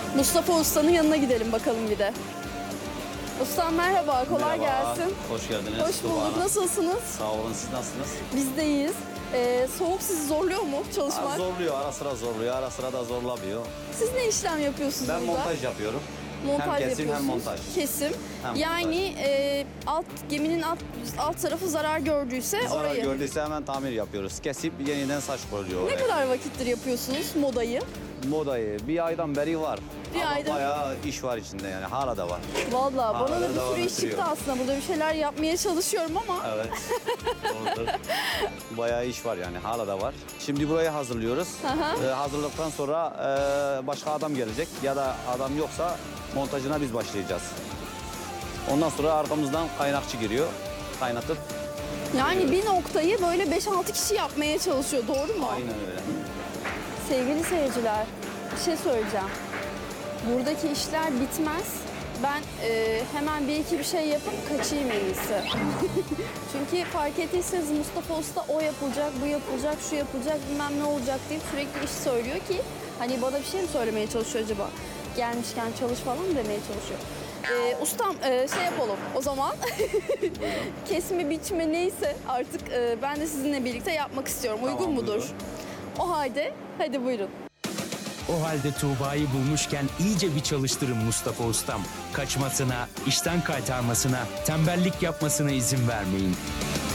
Mustafa Usta'nın yanına gidelim bakalım bir de. Ustam merhaba, kolay Merhaba, gelsin. hoş geldiniz. Hoş Tuba bulduk, Hanım. nasılsınız? Sağ olun, siz nasılsınız? Biz de iyiyiz. Soğuk sizi zorluyor mu çalışmak? Zorluyor, ara sıra zorluyor, ara sıra da zorlamıyor. Siz ne işlem yapıyorsunuz Ben burada? montaj yapıyorum. Montaj hem kesim yapıyorsunuz. hem montaj. Kesim. Hem Yani geminin alt tarafı zarar gördüyse Zarar orayı. gördüyse hemen tamir yapıyoruz. Kesip yeniden saç koyuyor Ne oraya. kadar vakittir yapıyorsunuz modayı? Modayı bir aydan beri var. Bir Ama aydan. bayağı iş var içinde yani, hala da var. Vallahi bana da Hala bir devam sürü iş ettiriyor. çıktı aslında. Burada bir şeyler yapmaya çalışıyorum ama Evet, doğrudur. Bayağı iş var yani, hala da var. Şimdi burayı hazırlıyoruz. Aha. Hazırlıktan sonra başka adam gelecek ya da adam yoksa montajına biz başlayacağız. Ondan sonra arkamızdan kaynakçı giriyor. Kaynatıp yani bir noktayı böyle 5-6 kişi yapmaya çalışıyor. Doğru mu? aynen öyle. Sevgili seyirciler, bir şey söyleyeceğim. Buradaki işler bitmez. Ben hemen bir iki bir şey yapıp kaçayım en iyisi. Çünkü fark ettiyseniz Mustafa Usta o yapılacak, bu yapılacak, şu yapılacak, bilmem ne olacak diye sürekli iş söylüyor ki hani bana bir şey mi söylemeye çalışıyor acaba? Gelmişken çalış falan mı demeye çalışıyor. Ustam şey yapalım o zaman. Kesme, biçme neyse artık ben de sizinle birlikte yapmak istiyorum. Uygun Tamam, mudur? buyurun. O halde hadi buyurun. O halde Tuğba'yı bulmuşken iyice bir çalıştırın Mustafa Ustam. Kaçmasına, işten kaytarmasına, tembellik yapmasına izin vermeyin.